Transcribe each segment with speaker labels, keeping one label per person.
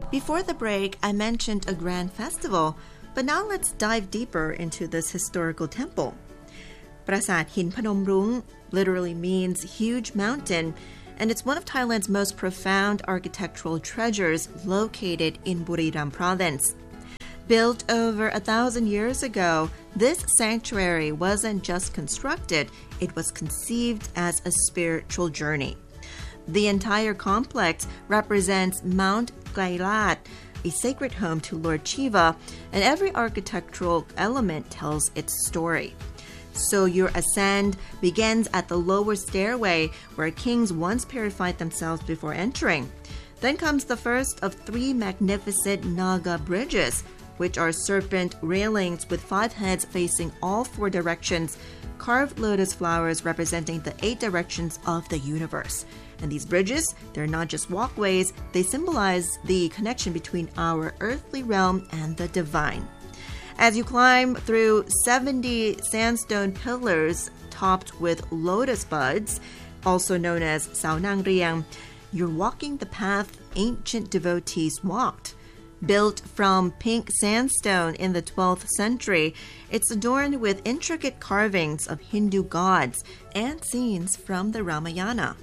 Speaker 1: Before the break, I mentioned a grand festival, but now let's dive deeper into this historical temple. ปราสาทหินพนมรุ้ง literally means huge mountain, and it's one of Thailand's most profound architectural treasures located in Buriram province. Built over 1,000 years ago, this sanctuary wasn't just constructed, it was conceived as a spiritual journey. The entire complex represents Mount Kailat, a sacred home to Lord Shiva, and every architectural element tells its story. So your ascent begins at the lower stairway where kings once purified themselves before entering. Then comes the first of 3 magnificent Naga bridges, which are serpent railings with 5 heads facing all 4 directions, carved lotus flowers representing the 8 directions of the universe. And these bridges, they're not just walkways, they symbolize the connection between our earthly realm and the divine. As you climb through 70 sandstone pillars topped with lotus buds, also known as Sao Nang Riang, you're walking the path ancient devotees walked. Built from pink sandstone in the 12th century, it's adorned with intricate carvings of Hindu gods and scenes from the Ramayana.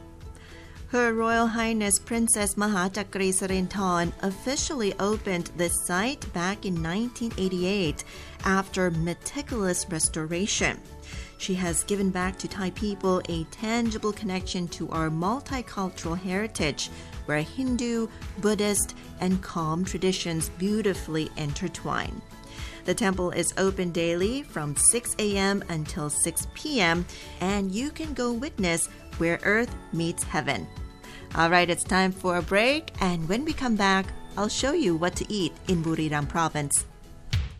Speaker 1: Her Royal Highness Princess Mahachakree Sarinthorn officially opened this site back in 1988 after meticulous restoration. She has given back to Thai people a tangible connection to our multicultural heritage, where Hindu, Buddhist, and Kham traditions beautifully intertwine. The temple is open daily from 6 a.m. until 6 p.m., and you can go witness where earth meets heaven. All right, it's time for a break, and when we come back, I'll show you what to eat in Buriram province.